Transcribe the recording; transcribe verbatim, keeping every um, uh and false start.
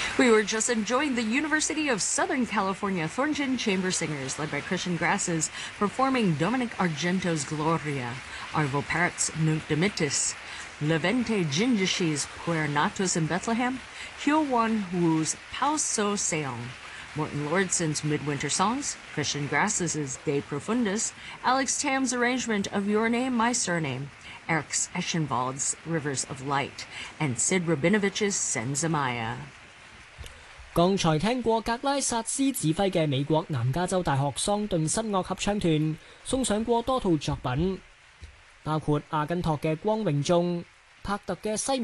We were just enjoying the University of Southern California Thornton Chamber Singers, led by Christian Grasses, performing Dominic Argento's Gloria, Arvo Pärett's Nunc Dimittis, Levente Gingish's Puernatus in Bethlehem, Hyo Won Woo's Pao So Seong, Morton Lordson's Midwinter Songs, Christian Grasses' De Profundis, Alex Tam's arrangement of Your Name, My Surname, Eric Eschenwald's Rivers of Light, and Sid Rabinovich's Senzamaya。 剛才聽過格拉薩斯指揮嘅美國南加州大學桑頓新樂合唱團送上過多套作品，包括阿根托嘅《光榮頌》、帕特嘅《西